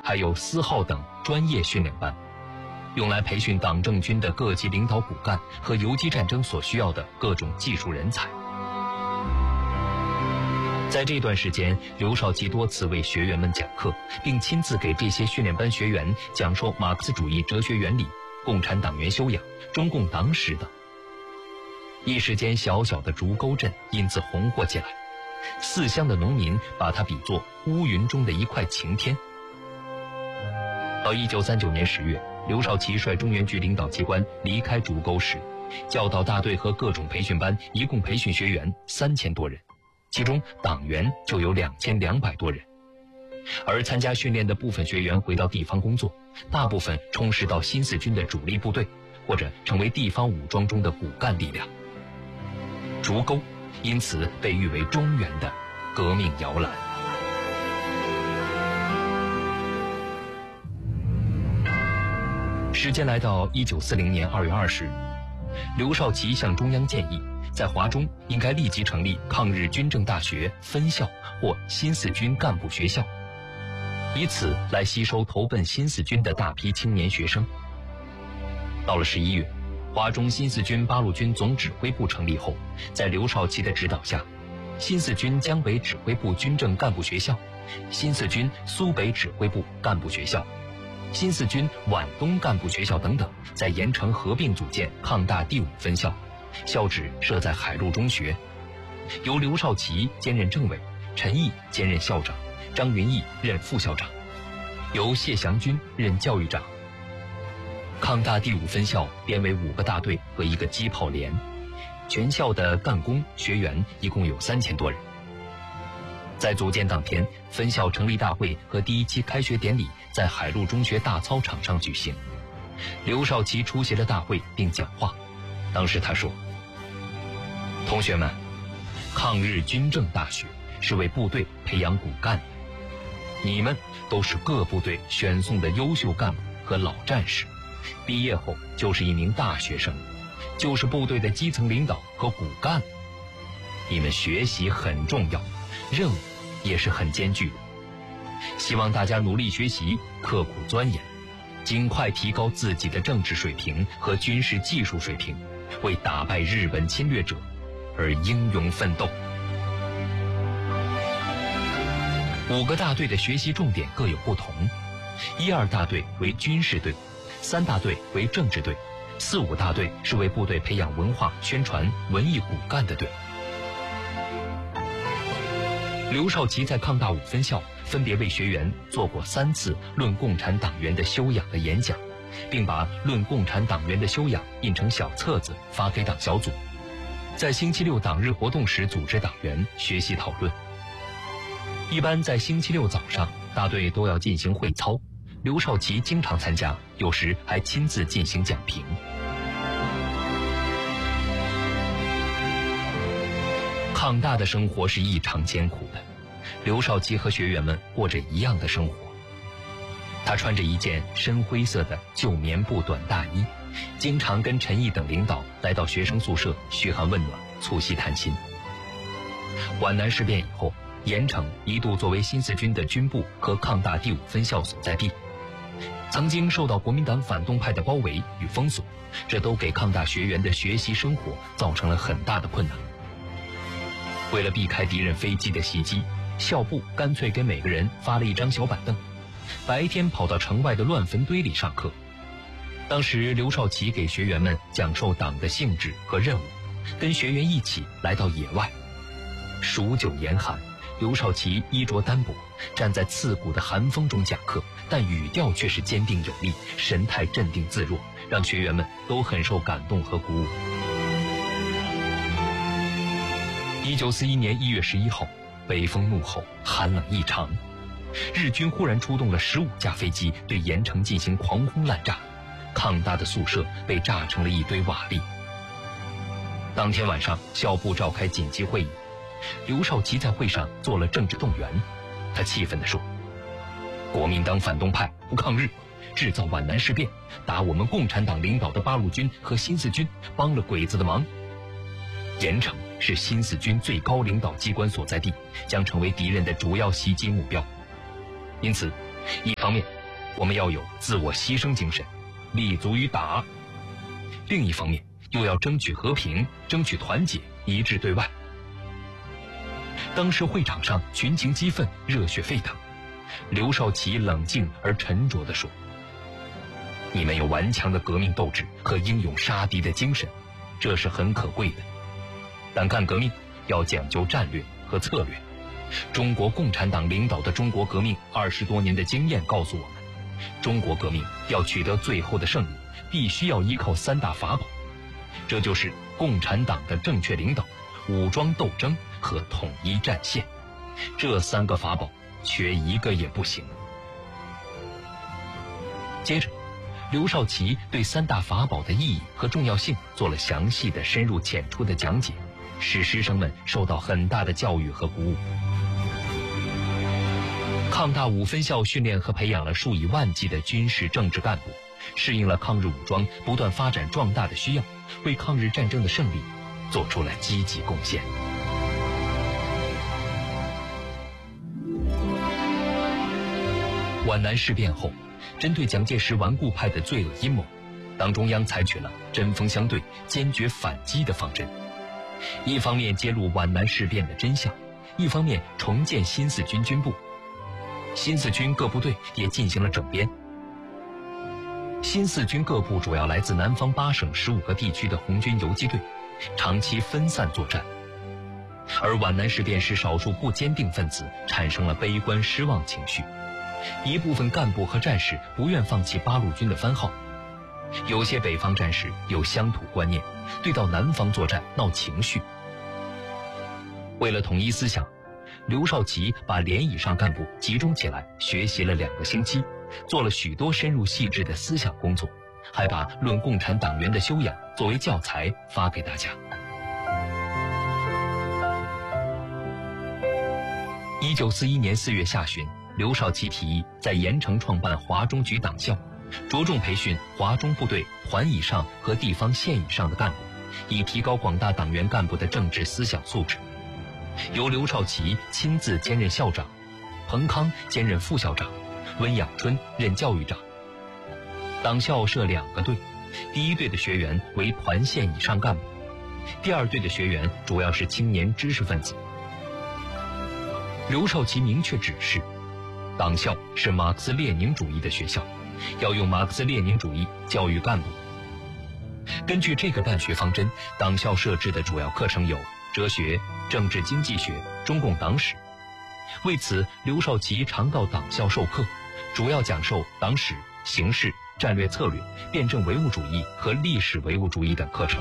还有4号等专业训练班，用来培训党政军的各级领导骨干和游击战争所需要的各种技术人才。在这段时间，刘少奇多次为学员们讲课，并亲自给这些训练班学员讲授马克思主义哲学原理、共产党员修养、中共党史等。一时间，小小的竹沟镇因此红火起来，4乡的农民把它比作乌云中的一块晴天。到1939年10月，刘少奇率中原局领导机关离开竹沟时，教导大队和各种培训班一共培训学员3000多人，其中党员就有2200多人。而参加训练的部分学员回到地方工作，大部分充实到新四军的主力部队，或者成为地方武装中的骨干力量。竹沟因此被誉为中原的革命摇篮。时间来到1940年2月20日，刘少奇向中央建议，在华中应该立即成立抗日军政大学分校或新四军干部学校，以此来吸收投奔新四军的大批青年学生。到了11月，华中新四军八路军总指挥部成立后，在刘少奇的指导下，新四军江北指挥部军政干部学校、新四军苏北指挥部干部学校、新四军皖东干部学校等等，在盐城合并组建抗大第5分校，校址设在海陆中学，由刘少奇兼任政委，陈毅兼任校长，张云逸任副校长，由谢祥军任教育长。抗大第5分校编为5个大队和1个机炮连，全校的干工学员一共有3000多人。在组建当天，分校成立大会和第1期开学典礼在海陆中学大操场上举行。刘少奇出席了大会并讲话，当时他说：“同学们，抗日军政大学是为部队培养骨干的，你们都是各部队选送的优秀干部和老战士，毕业后就是一名大学生，就是部队的基层领导和骨干。你们学习很重要，任务也是很艰巨的。希望大家努力学习，刻苦钻研，尽快提高自己的政治水平和军事技术水平，为打败日本侵略者而英勇奋斗。”5个大队的学习重点各有不同，1、2大队为军事队，3大队为政治队，4、5大队是为部队培养文化宣传文艺骨干的队。刘少奇在抗大5分校分别为学员做过3次论共产党员的修养的演讲，并把论共产党员的修养印成小册子发给党小组，在星期6党日活动时组织党员学习讨论。一般在星期6早上，大队都要进行会操，刘少奇经常参加，有时还亲自进行讲评。抗大的生活是异常艰苦的，刘少奇和学员们过着一样的生活。他穿着一件深灰色的旧棉布短大衣，经常跟陈毅等领导来到学生宿舍嘘寒问暖，促膝谈心。皖南事变以后，盐城一度作为新四军的军部和抗大第5分校所在地，曾经受到国民党反动派的包围与封锁，这都给抗大学员的学习生活造成了很大的困难。为了避开敌人飞机的袭击，校部干脆给每个人发了一张小板凳，白天跑到城外的乱坟堆里上课。当时刘少奇给学员们讲授党的性质和任务，跟学员一起来到野外。数9严寒，刘少奇衣着单薄，站在刺骨的寒风中讲课，但语调却是坚定有力，神态镇定自若，让学员们都很受感动和鼓舞。1941年1月11号，北风怒吼，寒冷异常，日军忽然出动了15架飞机对盐城进行狂轰滥炸，抗大的宿舍被炸成了一堆瓦砾。当天晚上，校部召开紧急会议，刘少奇在会上做了政治动员。他气愤地说：“国民党反动派不抗日，制造皖南事变，打我们共产党领导的八路军和新四军，帮了鬼子的忙。盐城是新四军最高领导机关所在地，将成为敌人的主要袭击目标。因此，一方面我们要有自我牺牲精神，立足于党；另一方面，又要争取和平，争取团结，一致对外。当时会场上群情激愤，热血沸腾。刘少奇冷静而沉着地说：“你们有顽强的革命斗志和英勇杀敌的精神，这是很可贵的。但干革命要讲究战略和策略。中国共产党领导的中国革命20多年的经验告诉我们，中国革命要取得最后的胜利，必须要依靠3大法宝，这就是共产党的正确领导、武装斗争和统一战线。这3个法宝缺一个也不行。”接着，刘少奇对3大法宝的意义和重要性做了详细的、深入浅出的讲解，使师生们受到很大的教育和鼓舞。抗大5分校训练和培养了数以万计的军事政治干部，适应了抗日武装不断发展壮大的需要，为抗日战争的胜利做出了积极贡献。皖南事变后，针对蒋介石顽固派的罪恶阴谋，党中央采取了针锋相对、坚决反击的方针。一方面揭露皖南事变的真相，一方面重建新四军军部。新四军各部队也进行了整编。新四军各部主要来自南方8省15个地区的红军游击队，长期分散作战。而皖南事变使少数不坚定分子产生了悲观失望情绪，一部分干部和战士不愿放弃八路军的番号，有些北方战士有乡土观念，对到南方作战闹情绪。为了统一思想，刘少奇把连以上干部集中起来学习了2个星期，做了许多深入细致的思想工作，还把《论共产党员的修养》作为教材发给大家。1941年4月下旬，刘少奇提议在盐城创办华中局党校，着重培训华中部队团以上和地方县以上的干部，以提高广大党员干部的政治思想素质。由刘少奇亲自兼任校长，彭康兼任副校长，温养春任教育长。党校设2个队，第一队的学员为团县以上干部，第2队的学员主要是青年知识分子。刘少奇明确指示，党校是马克思列宁主义的学校，要用马克思列宁主义教育干部。根据这个办学方针，党校设置的主要课程有哲学、政治经济学、中共党史。为此，刘少奇常到党校授课，主要讲授党史、形势、战略策略、辩证唯物主义和历史唯物主义等课程。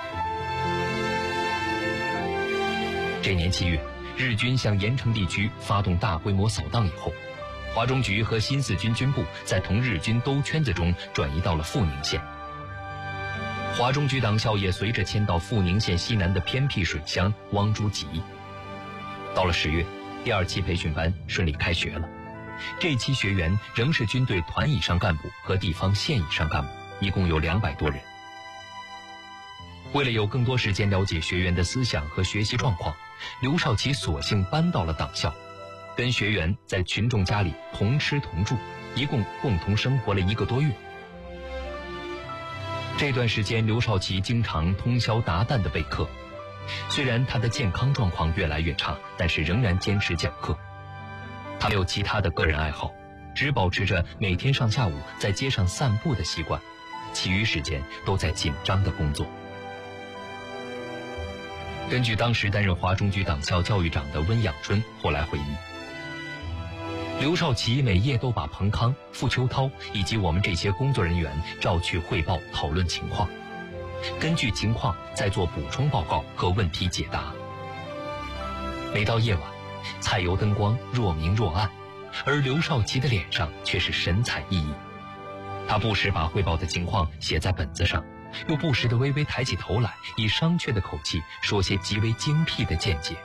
这年7月，日军向盐城地区发动大规模扫荡以后，华中局和新四军军部在同日军兜圈子中转移到了富宁县。华中局党校也随着迁到富宁县西南的偏僻水乡汪诸集。到了10月，第2期培训班顺利开学了。这期学员仍是军队团以上干部和地方县以上干部，一共有200多人。为了有更多时间了解学员的思想和学习状况，刘少奇索性搬到了党校，跟学员在群众家里同吃同住，一共共同生活了1个多月。这段时间，刘少奇经常通宵达旦地备课。虽然他的健康状况越来越差，但是仍然坚持讲课。他没有其他的个人爱好，只保持着每天上下午在街上散步的习惯，其余时间都在紧张的工作。根据当时担任华中局党校教育长的温养春后来回忆，刘少奇每夜都把彭康、傅秋涛以及我们这些工作人员召去汇报讨论情况，根据情况再做补充报告和问题解答。每到夜晚，彩油灯光若明若暗，而刘少奇的脸上却是神采奕奕。他不时把汇报的情况写在本子上，又不时地微微抬起头来，以商榷的口气说些极为精辟的见解。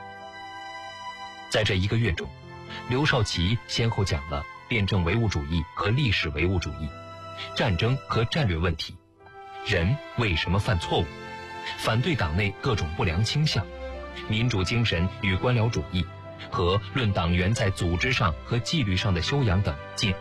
在这1个月中，刘少奇先后讲了辩证唯物主义和历史唯物主义、战争和战略问题、人为什么犯错误、反对党内各种不良倾向、民主精神与官僚主义和论党员在组织上和纪律上的修养等近